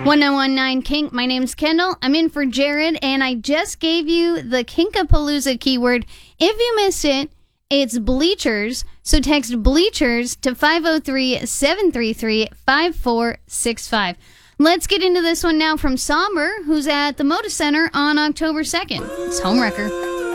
1019 Kink. My name's Kendall. I'm in for Jared, and I just gave you the Kinkapalooza keyword. If you missed it, it's bleachers. So text bleachers to 503-733-5465. Let's get into this one now from Somber, who's at the Moda Center on October 2nd. It's Homewrecker.